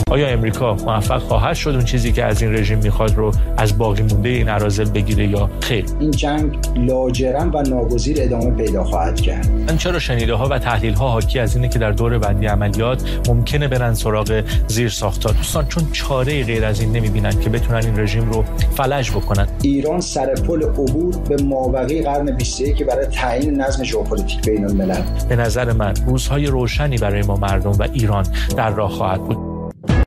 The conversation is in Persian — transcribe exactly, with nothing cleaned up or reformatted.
آیا امریکا موفق خواهد شد اون چیزی که از این رژیم میخواد رو از باقی مونده این اراذل بگیره یا خیر؟ این جنگ لاجرم و ناگزیر ادامه پیدا خواهد کرد. من چرا شنیده ها و تحلیل ها حاکی از اینه که در دور بندی عملیات ممکنه برن سراغ زیر ساختار. دوستان چون چاره غیر از این نمیبینن که بتونن این رژیم رو فلج بکنن. ایران سر پل عبور به مابقی قرن بیست و یک برای تعیین نظم ژئوپلیتیک بین الملل. به نظر من روزهای روشنی برای ما مردم و ایران در راه خواهد بود.